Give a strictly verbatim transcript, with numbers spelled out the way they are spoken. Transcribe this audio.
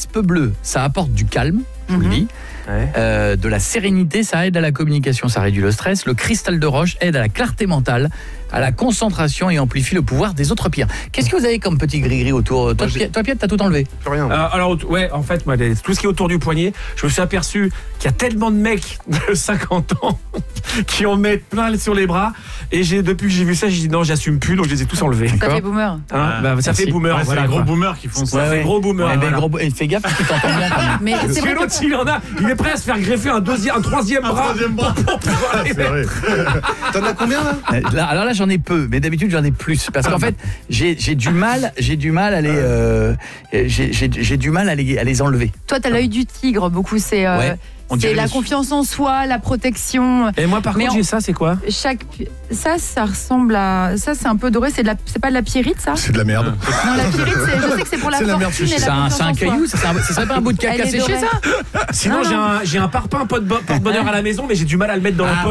jaspe bleu, ça apporte du calme, je vous le dis. Ouais. Euh, de la sérénité, ça aide à la communication, ça réduit le stress. Le cristal de roche aide à la clarté mentale, à la concentration et amplifie le pouvoir des autres pierres. Qu'est-ce que vous avez comme petit gris-gris autour? Toi, Pierre, toi, Pierre, t'as tout enlevé? Plus rien. Euh, alors, ouais, en fait, moi, les- tout ce qui est autour du poignet, je me suis aperçu qu'il y a tellement de mecs de cinquante ans qui en mettent plein sur les bras. Et j'ai, depuis que j'ai vu ça, j'ai dit non, j'assume plus, donc je les ai tous enlevés. Ça fait boomer. Hein, bah, ça Merci. fait boomer. Ouais, c'est voilà, les gros quoi. boomers qui font ça. Ouais, ouais. Gros boomer. Ouais, mais voilà. gros, et fais gaffe parce que t'entends bien quand même. Mais c'est Parce vrai que que l'autre, il en a, il est prêt à se faire greffer un deuxième, un troisième Un bras. troisième bras. Pour pouvoir les C'est vrai. T'en as combien là? Euh, Là, alors là, j'en ai peu, mais d'habitude, j'en ai plus. Parce qu'en fait, j'ai j'ai du mal, j'ai du mal à les, euh, j'ai j'ai- j'ai du mal à les, à les enlever. toi, t'as l'œil du tigre, beaucoup. C'est euh, Ouais, on c'est dirait la les- confiance en soi, la protection. Et moi, par Mais contre, on- j'ai ça, c'est quoi? Chaque ça, ça ressemble à ça, c'est un peu doré. C'est de la, c'est pas de la pyrite, ça? C'est de la merde. Non, la pyrite, c'est- je sais que c'est pour la C'est la merde, fortune et c'est la C'est un, confiance c'est un en soi. caillou, ça, c'est un- ça serait pas un bout de Elle caca est séché, dorée. ça? Sinon, Non, j'ai non. un, j'ai un parpaing porte-bonheur à la maison, mais j'ai du mal à le mettre dans la Ah, poche.